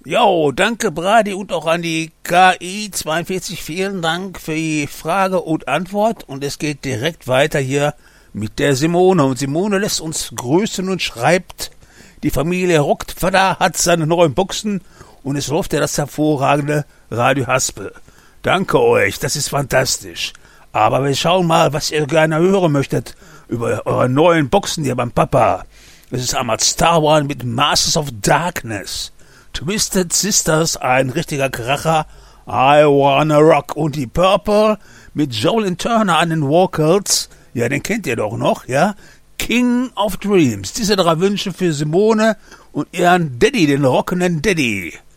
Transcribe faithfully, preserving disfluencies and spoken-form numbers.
Jo, danke Brady und auch an die K I zweiundvierzig. Vielen Dank für die Frage und Antwort. Und es geht direkt weiter hier mit der Simone. Und Simone lässt uns grüßen und schreibt, die Familie Ruckvater hat seine neuen Boxen und es läuft ja das hervorragende Radio Haspel. Danke euch, das ist fantastisch. Aber wir schauen mal, was ihr gerne hören möchtet über eure neuen Boxen hier beim Papa. Es ist einmal Star One mit Masters of Darkness. Twisted Sisters, ein richtiger Kracher. I Wanna Rock und die Purple mit Joel Turner an den Vocals. Ja, den kennt ihr doch noch, ja? King of Dreams. Diese drei Wünsche für Simone und ihren Daddy, den rockenden Daddy.